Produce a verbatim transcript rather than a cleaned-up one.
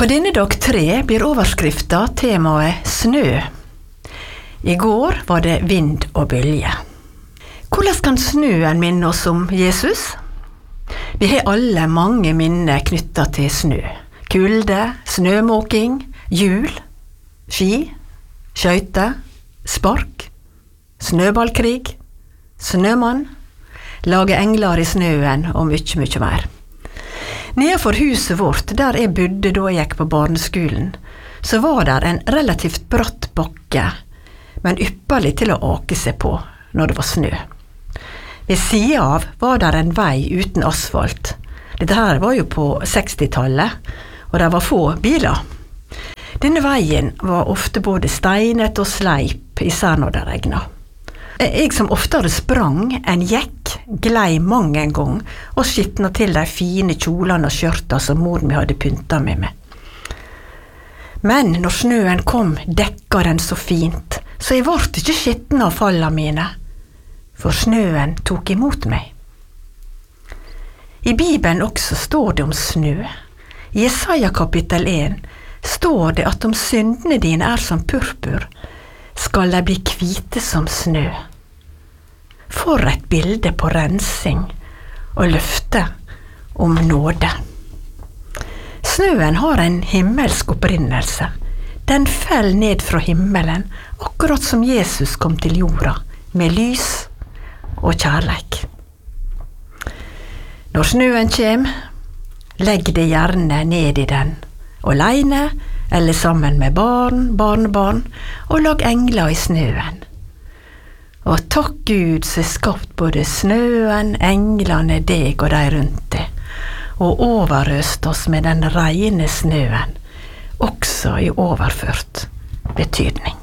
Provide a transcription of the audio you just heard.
På denne dag tre blir overskrifta temaet snø. I går var det vind og bølge. Hvordan kan snøen minne oss om Jesus? Vi har alle mange minner knyttet til snø. Kulde, snømåking, jul, ski, skøyter, spark, snøballkrig, snømann, lage engler i snøen og mykje, mykje mer. Nedenfor huset vårt, der jeg bodde da jeg gikk på barneskolen, så var der en relativt bratt bakke, men ypperlig til å ake seg på når det var snø. Ved siden av var der en vei uten asfalt. Dette her var jo på sekstitallet, og det var få biler. Denne veien var ofte både steinet og sleip, især når det regnet. Jeg som oftere sprang enn gikk, glei mang en gang og skittna til de fine kjolene og skjørta som mor mi hadde pynta meg med. Men når snøen kom, dekka den så fint, så jeg vart ikke skittna av falla mine, for snøen tok imot meg. I Bibelen også står det om snø. I Jesaja kapittel en står det at om syndene dine er som purpur, skal de bli hvite som snø. For et bilde på rensing og løfte om nåde. Snøen har en himmelsk opprinnelse. Den fell ned fra himmelen, akkurat som Jesus kom til jorda, med lys og kjærleik. Når snøen kjem, legg det gjerne ned i den, alene eller sammen med barn, barnebarn, og lag engler i snøen. Og takk Gud som har skapt både snøen, englene, deg og de rundt deg, og overøst oss med den reine snøen, også i overført betydning.